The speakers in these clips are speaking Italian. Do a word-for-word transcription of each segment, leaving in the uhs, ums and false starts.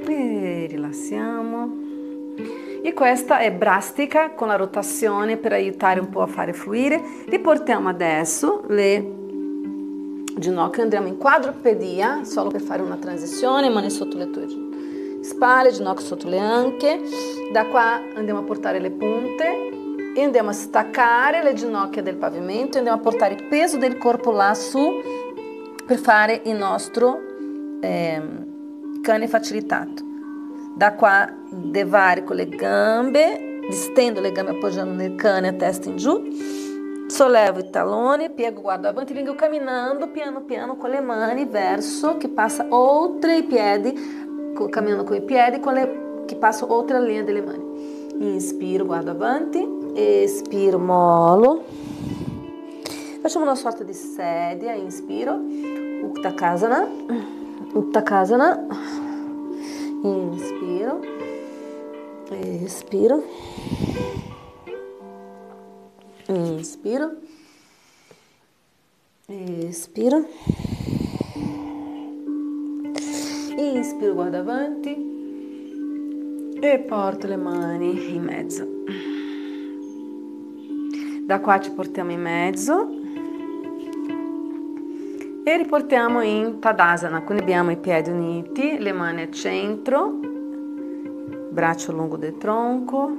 E rilassiamo. E questa è Brastica con la rotazione per aiutare un po' a fare fluire. Riportiamo adesso le ginocchia, andremo in quadrupedia, solo per fare una transizione, mani sotto le tue spalle, ginocchia sotto le anche. Da qua andiamo a portare le punte e andiamo a staccare le ginocchia del pavimento e andiamo a portare il peso del corpo lassù per fare il nostro eh, cane facilitato. Da qua devarico le gambe, distendo le gambe appoggiando nel cane, a testa in giù, sollevo i taloni, piego, guardo avanti, vengo camminando piano piano con le mani verso, che passa oltre i piedi, camminando con i piedi, con le, che passa oltre la linea delle mani. Inspiro, guardo avanti, espiro, molo. Facciamo una sorta di sedia, inspiro, Uttanasana, Uttanasana, inspiro, espiro, inspiro, espiro, inspiro, guardo avanti e porto le mani in mezzo. Da qua ci portiamo in mezzo e riportiamo in Tadasana, quindi abbiamo i piedi uniti, le mani al centro, braccio lungo del tronco.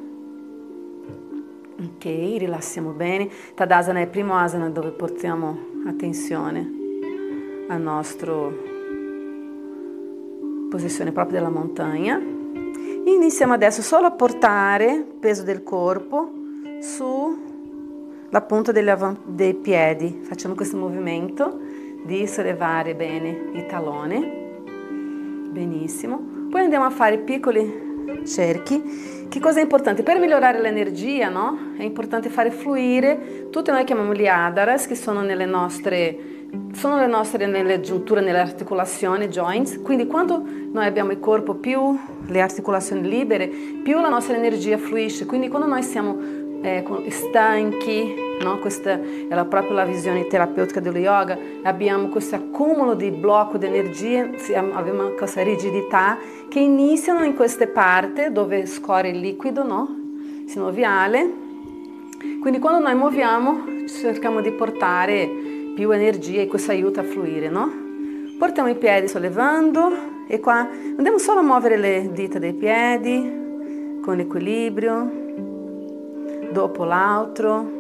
Ok, rilassiamo bene. Tadasana è il primo asana dove portiamo attenzione al nostro posizione proprio della montagna. Iniziamo adesso solo a portare il peso del corpo sulla punta dei piedi. Facciamo questo movimento di sollevare bene il talone. Benissimo. Poi andiamo a fare piccoli cerchi. Che cosa è importante? Per migliorare l'energia, no? È importante fare fluire, tutte noi chiamiamo gli adaras, che sono nelle nostre, sono le nostre nelle giunture, nelle articolazioni, joints. Quindi quando noi abbiamo il corpo più le articolazioni libere, più la nostra energia fluisce. Quindi quando noi siamo eh, stanchi, no? Questa è la, proprio la visione terapeutica dello yoga, abbiamo questo accumulo di blocco di energia, abbiamo questa rigidità che iniziano in queste parti dove scorre il liquido, no? Sinoviale. Quindi quando noi muoviamo cerchiamo di portare più energia e questo aiuta a fluire, no? Portiamo i piedi sollevando e qua andiamo solo a muovere le dita dei piedi con equilibrio, dopo l'altro.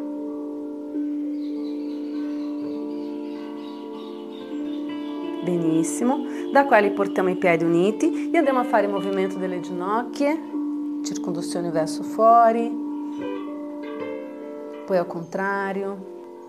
Benissimo, da qua li portiamo i piedi uniti e andiamo a fare il movimento delle ginocchia, circonduzione verso fuori, poi al contrario.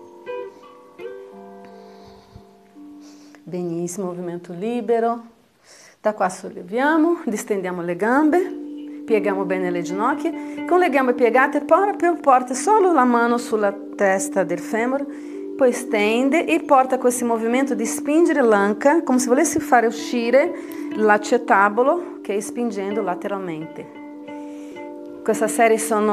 Benissimo, movimento libero. Da qua solleviamo, distendiamo le gambe, pieghiamo bene le ginocchia. Con le gambe piegate proprio porta solo la mano sulla testa del femore, poi stende e porta questo movimento di spingere l'anca come se volessi fare uscire l'acetabolo che è spingendo lateralmente. Questa serie sono